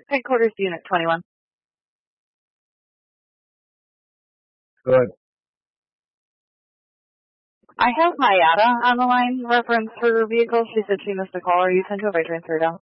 Headquarters Unit 21. Good. I have Mayada on the line, reference her vehicle. She said she missed a call. Are you sent to a transfer down?